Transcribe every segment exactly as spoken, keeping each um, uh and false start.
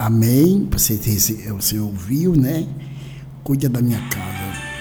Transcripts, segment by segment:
Amém. Você, você ouviu, né? Cuida da minha casa.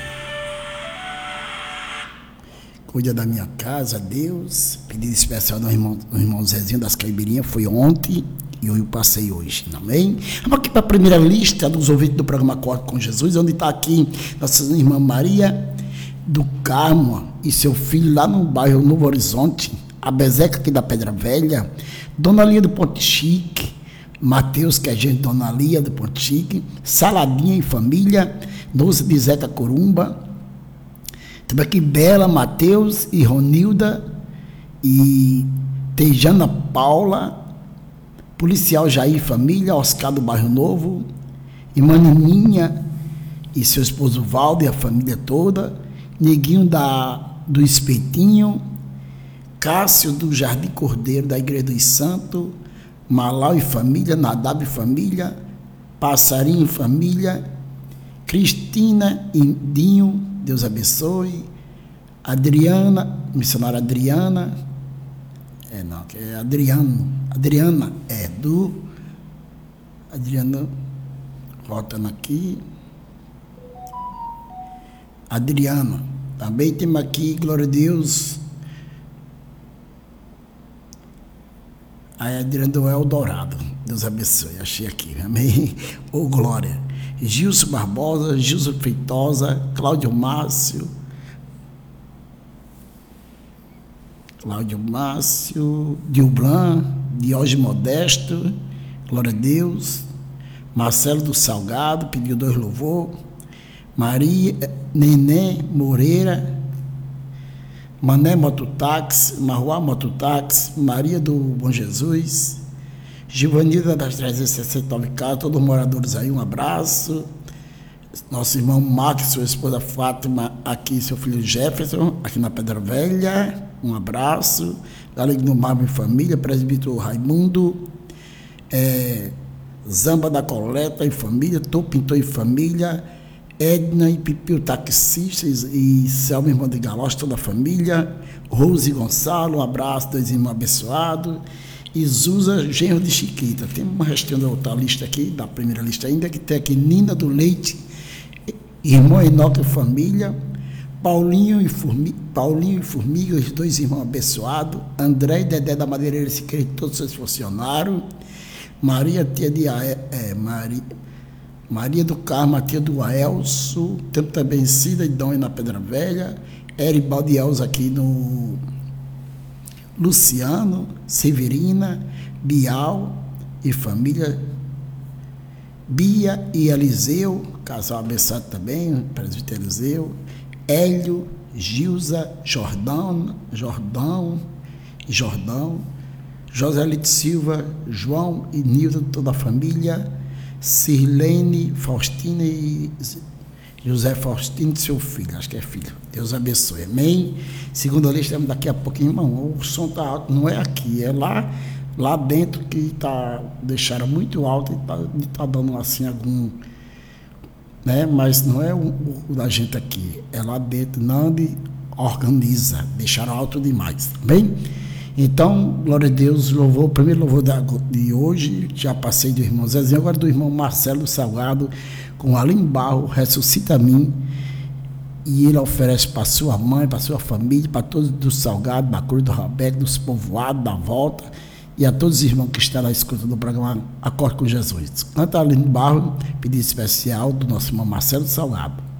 Cuida da minha casa, Deus. Pedido especial do irmão, do irmão Zezinho das Caipirinhas foi ontem e eu passei hoje. Amém? Vamos aqui para a primeira lista dos ouvintes do programa Acordo com Jesus, onde está aqui nossa irmã Maria do Carmo e seu filho lá no bairro Novo Horizonte, a Bezeca aqui da Pedra Velha, Dona Lia do Ponte Chique, Mateus, que é gente, Dona Lia do Ponte Chique, Saladinha e família, Doce de Zeca Corumba, também aqui Bela, Mateus e Ronilda e Tejana Paula, Policial Jair Família, Oscar do Bairro Novo, e Manininha e seu esposo Valdo e a família toda, Neguinho da, do Espetinho, Cássio do Jardim Cordeiro da Igreja dos Santos, Malau e família, Nadab e família, Passarinho e família, Cristina e Dinho, Deus abençoe, Adriana, missionária Adriana, é não, que é Adriano, Adriana, é do, Adriana, voltando aqui, Adriana, também temos aqui, glória a Deus, a Adriana do Eldorado, Deus abençoe, achei aqui, amém, ô glória, Gilson Barbosa, Gilson Feitosa, Cláudio Márcio, Cláudio Márcio, Dilblan, Diógenes Modesto, glória a Deus, Marcelo do Salgado, pediu dois louvor, Maria, Nenê Moreira, Mané Mototáxi, Marruá Mototáxi, Maria do Bom Jesus, Givanilda das trezentas e sessenta e nove casas, todos os moradores aí, um abraço. Nosso irmão Marcos, sua esposa Fátima, aqui seu filho Jefferson, aqui na Pedra Velha, um abraço. Galego do Marmo e família, presbítero Raimundo, é, Zamba da Coleta e família, Tô Pintor e família, Edna e Pipio taxistas e Selma, irmã de Galós, toda a família, Rose Gonçalo, um abraço, dois irmãos abençoados. E Zusa, genro de Chiquita. Tem uma restinha da outra lista aqui, da primeira lista ainda, que tem aqui Nina do Leite, irmão Enoque e família, Paulinho e, Formi, Paulinho e Formiga, os dois irmãos abençoados, André e Dedé da Madeireira Siqueira, todos seus funcionários, Maria, tia de é, Maria, Maria do Carmo, a tia do Aelso, tempo também Cida e Dom na Pedra Velha, Eribaldi Elza aqui no Luciano, Severina, Bial e família, Bia e Eliseu, casal abençoado também, presbítero Eliseu, Hélio, Gilza, Jordão, Jordão, Jordão, Joselito Silva, João e Nildo, toda a família, Sirlene, Faustina e José Faustino, seu filho, acho que é filho. Deus abençoe, amém? Segunda lista, daqui a pouquinho, irmão, o som está alto, não é aqui, é lá, lá dentro que tá, deixaram muito alto e está tá dando assim algum, né? Mas não é o, o da gente aqui, é lá dentro, não de organiza, deixaram alto demais, bem? Então, glória a Deus, louvor, o primeiro louvor de hoje, já passei do irmão Zezinho, agora do irmão Marcelo Salgado, com Alim Barro, ressuscita a mim, e ele oferece para sua mãe, para sua família, para todos do Salgado, da Cruz do Roberto, dos povoados, da Volta, e a todos os irmãos que estão na escuta do programa Acordo com Jesus. Canta Alim Barro, pedido especial do nosso irmão Marcelo Salgado.